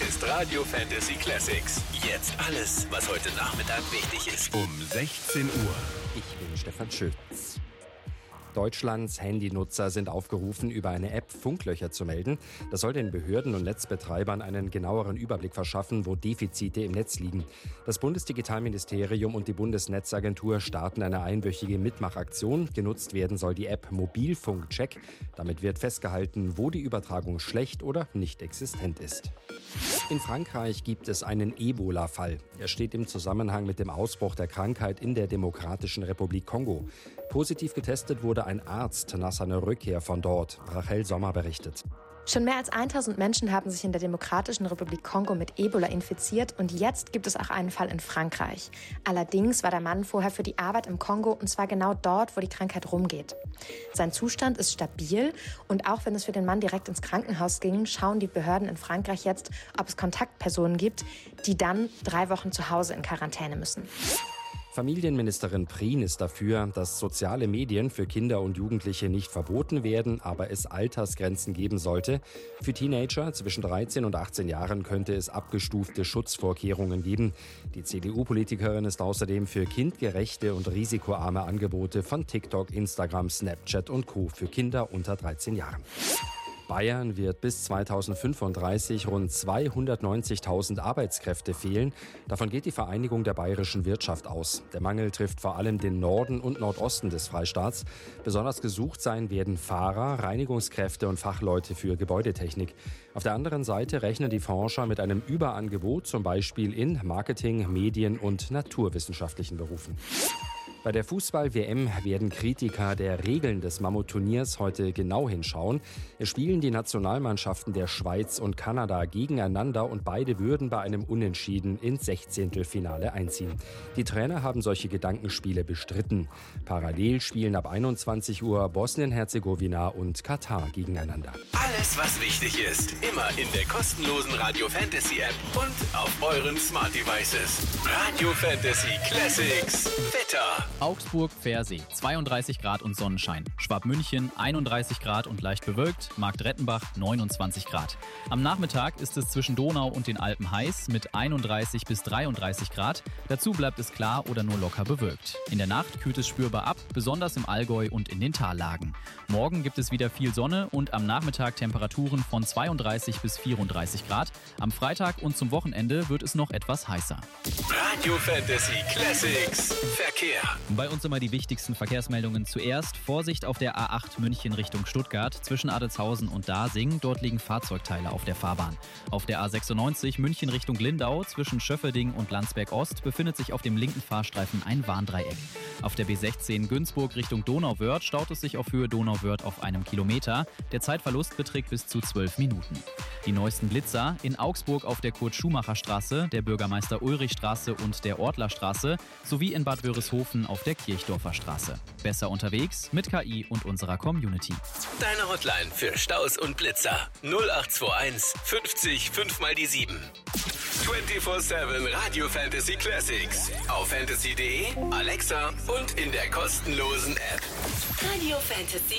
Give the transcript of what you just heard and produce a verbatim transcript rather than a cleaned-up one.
ist Radio Fantasy Classics. Jetzt alles, was heute Nachmittag wichtig ist. Um sechzehn Uhr. Ich bin Stefan Schütz. Deutschlands Handynutzer sind aufgerufen, über eine App Funklöcher zu melden. Das soll den Behörden und Netzbetreibern einen genaueren Überblick verschaffen, wo Defizite im Netz liegen. Das Bundesdigitalministerium und die Bundesnetzagentur starten eine einwöchige Mitmachaktion. Genutzt werden soll die App Mobilfunkcheck. Damit wird festgehalten, wo die Übertragung schlecht oder nicht existent ist. In Frankreich gibt es einen Ebola-Fall. Er steht im Zusammenhang mit dem Ausbruch der Krankheit in der Demokratischen Republik Kongo. Positiv getestet wurde ein Arzt nach seiner Rückkehr von dort. Rachel Sommer berichtet. Schon mehr als tausend Menschen haben sich in der Demokratischen Republik Kongo mit Ebola infiziert und jetzt gibt es auch einen Fall in Frankreich. Allerdings war der Mann vorher für die Arbeit im Kongo und zwar genau dort, wo die Krankheit rumgeht. Sein Zustand ist stabil und auch wenn es für den Mann direkt ins Krankenhaus ging, schauen die Behörden in Frankreich jetzt, ob es Kontaktpersonen gibt, die dann drei Wochen zu Hause in Quarantäne müssen. Familienministerin Prien ist dafür, dass soziale Medien für Kinder und Jugendliche nicht verboten werden, aber es Altersgrenzen geben sollte. Für Teenager zwischen dreizehn und achtzehn Jahren könnte es abgestufte Schutzvorkehrungen geben. Die C D U-Politikerin ist außerdem für kindgerechte und risikoarme Angebote von TikTok, Instagram, Snapchat und Co. für Kinder unter dreizehn Jahren. Bayern wird bis zweitausendfünfunddreißig rund zweihundertneunzigtausend Arbeitskräfte fehlen. Davon geht die Vereinigung der bayerischen Wirtschaft aus. Der Mangel trifft vor allem den Norden und Nordosten des Freistaats. Besonders gesucht sein werden Fahrer, Reinigungskräfte und Fachleute für Gebäudetechnik. Auf der anderen Seite rechnen die Forscher mit einem Überangebot, zum Beispiel in Marketing, Medien und naturwissenschaftlichen Berufen. Bei der Fußball-W M werden Kritiker der Regeln des Mammut-Turniers heute genau hinschauen. Es spielen die Nationalmannschaften der Schweiz und Kanada gegeneinander und beide würden bei einem Unentschieden ins Sechzehntelfinale einziehen. Die Trainer haben solche Gedankenspiele bestritten. Parallel spielen ab einundzwanzig Uhr Bosnien-Herzegowina und Katar gegeneinander. Alles, was wichtig ist, immer in der kostenlosen Radio Fantasy App und auf euren Smart Devices. Radio Fantasy Classics. Wetter. Augsburg-Pfersee, zweiunddreißig Grad und Sonnenschein. Schwabmünchen, einunddreißig Grad und leicht bewölkt. Marktrettenbach, neunundzwanzig Grad. Am Nachmittag ist es zwischen Donau und den Alpen heiß mit einunddreißig bis dreiunddreißig Grad. Dazu bleibt es klar oder nur locker bewölkt. In der Nacht kühlt es spürbar ab, besonders im Allgäu und in den Tallagen. Morgen gibt es wieder viel Sonne und am Nachmittag Temperaturen von zweiunddreißig bis vierunddreißig Grad. Am Freitag und zum Wochenende wird es noch etwas heißer. Radio Fantasy Classics. Verkehr. Bei uns immer die wichtigsten Verkehrsmeldungen zuerst. Vorsicht auf der A acht München Richtung Stuttgart zwischen Adetshausen und Dasing. Dort liegen Fahrzeugteile auf der Fahrbahn. Auf der A sechsundneunzig München Richtung Lindau zwischen Schöffeding und Landsberg Ost befindet sich auf dem linken Fahrstreifen ein Warndreieck. Auf der B sechzehn Günzburg Richtung Donauwörth staut es sich auf Höhe Donauwörth auf einem Kilometer. Der Zeitverlust beträgt bis zu zwölf Minuten. Die neuesten Blitzer in Augsburg auf der Kurt-Schumacher-Straße, der Bürgermeister-Ulrich-Straße und der Ortlerstraße sowie in Bad Wörishofen auf der Kirchdorfer Straße. Besser unterwegs mit K I und unserer Community. Deine Hotline für Staus und Blitzer null acht zwei eins fünfzig fünf mal die sieben. vierundzwanzig sieben Radio Fantasy Classics auf fantasy punkt de, Alexa und in der kostenlosen App. Radio Fantasy